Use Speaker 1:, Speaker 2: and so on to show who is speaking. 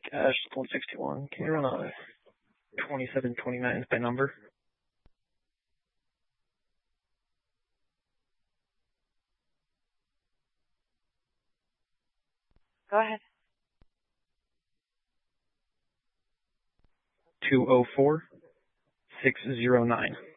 Speaker 1: Dash 161. Can you run a 2729 by number?
Speaker 2: Go ahead.
Speaker 1: 204 609.